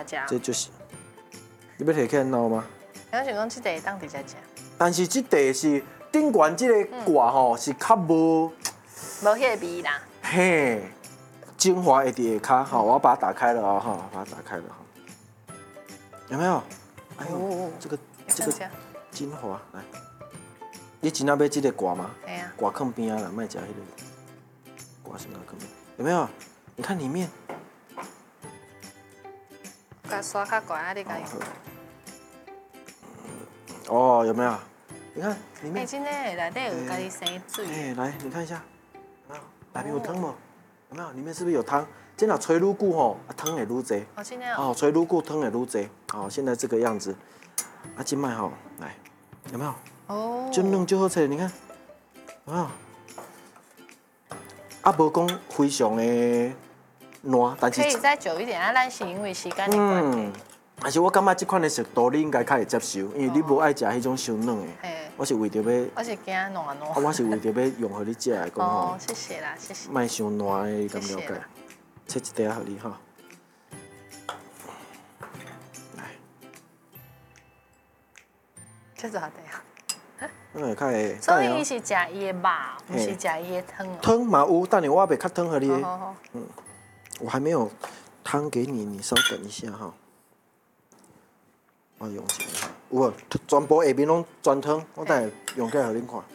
食。 这就是，你要摕起来捞吗？ 我想讲，这个当直接食。 但是这地是顶悬这个挂吼，是较无迄个味啦。 嘿，精华会伫下骹，好，我要把它打开了啊，哈，把它打开了哈，有没有？哎呦，这个精华来，你真要买这个挂吗？ 哎呀， 挂坑边啊啦，卖食迄个挂什么坑边？有没有？你看里面。 甲刷较悬啊，你讲。 哦，有没有？你看里面。 真的，内底有家己生水。 哎，来，你看一下，有没有？里面有汤吗？有没有？里面是不是有汤？这样吹愈久吼，汤会愈多。 哦，真的哦，吹愈久汤会愈多。好，现在这个样子，啊，今麦吼，来，有没有？ 哦。 就嫩就好吃，你看，有没有？啊，无讲非常的烂，但是可以再久一点啊，咱是因为时间的关系。 但是我感觉这款的熟度你应该较会接受，因为你无爱食迄种伤嫩的。我是为着要。 我是惊烂啊烂。 我是为着要用互你食来讲吼。 哦，谢谢啦，谢谢。 卖伤烂的，你敢了解？切一块互你哈。来。 这多少块啊？ 较会。 所以伊是食伊的肉，不是食伊的汤哦。 汤嘛有，等下我要较汤互你。 好。 我还没有汤给你，你稍等一下哈。我用一下，有无？全部下面拢全汤，我等下用起来互恁看。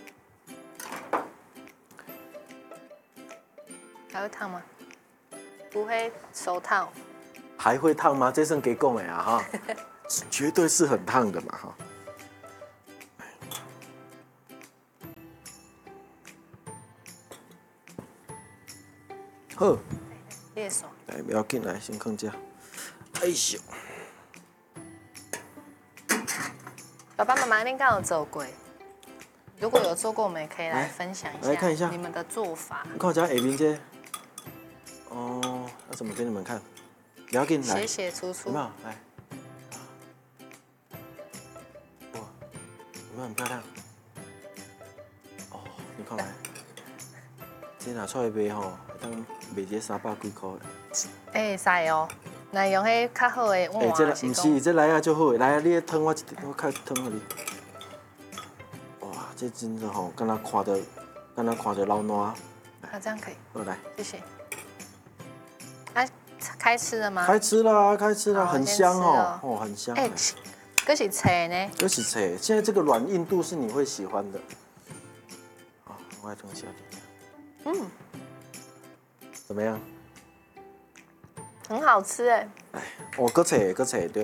还会烫吗？不会手烫。 还会烫吗？这算给讲的啊哈，绝对是很烫的嘛哈。好。 你的爽。 来，不要紧，来先放这。哎呦。 爸爸妈妈，您刚有做过？如果有做过，我们也可以来分享一下， 来看一下你们的做法。 你看我家下面这，哦，要怎么给你们看？不要紧，来， 写写粗粗， 有没有？来，哇，有没有很漂亮？哦，你看来，这拿出来卖吼，当卖这300几块的。 哎，使哦。那用迄较好的碗， 这不是，这来啊就好。来啊，你汤我开汤给你。哇，这真的吼，敢若看着老烂。 啊，这样可以。 好来， 谢谢。啊，开吃了吗？ 开吃啦，开吃啦，很香哦，哦，很香。 哎，这是菜呢？ 这是菜，现在这个软硬度是你会喜欢的。好，我来等一下。怎么样？ 很好吃哎！ 哎，哦，搁菜对。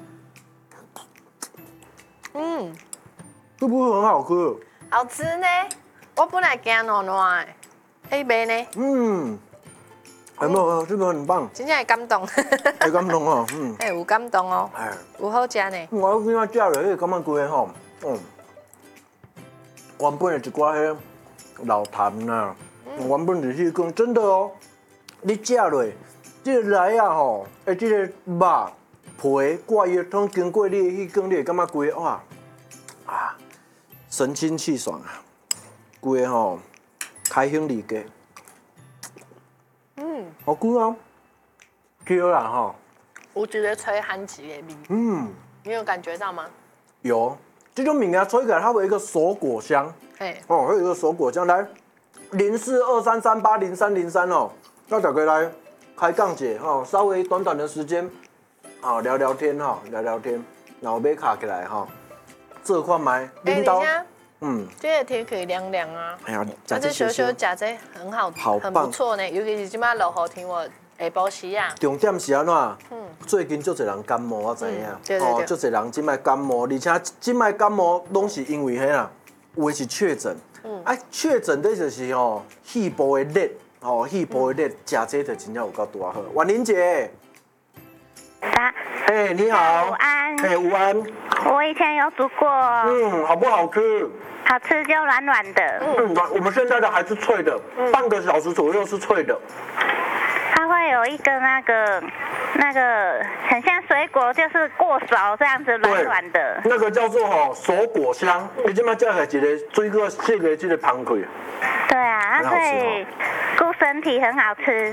会不会很好吃？ 好吃呢！我本来惊软软的，哎卖呢？ 有没有？这个很棒。 真正会感动。 会感动哦， 哎，有感动哦。有好食呢。 我今仔食落去感觉规个吼，原本的一寡迄老痰呐，原本就是讲真的哦，你食落。这个来啊吼，这个肉皮挂伊的汤，经过你的迄根，你会感觉规个哇啊，神清气爽啊，规个吼开心离家。好久啊，对啦哈。 有一个吹寒气的味。你有感觉到吗？ 有，这种物件吹起来，它有一个锁果香。会有一个锁果香。来，0423380303哦，要大家来。开讲者哈，稍微短短的时间，好聊聊天哈，聊聊天，然后买卡起来哈，这款买领导， 这个天可以凉凉啊。 哎呀， 这小小食这很好，很不错呢。尤其是今麦落雨天，我下晡时啊。 重点是安怎？最近足侪人感冒，我知影。 对。 足侪人今麦感冒，而且今麦感冒拢是因为迄啦，有的是确诊。确诊的就是吼，肺部的热。肺部的热，食这就真正有够大好。婉玲姐，嘿，你好， 午安， 嘿，午安。 我以前有煮过， 好不好吃？ 好吃就软软的。 我们现在的还是脆的，半个小时左右是脆的。 它会有一个那个很像水果，就是过勺这样子软软的。 那个叫做锁果香，你今麦叫起来一个水果细个这个香气。 对啊，它可以顾身体，很好吃。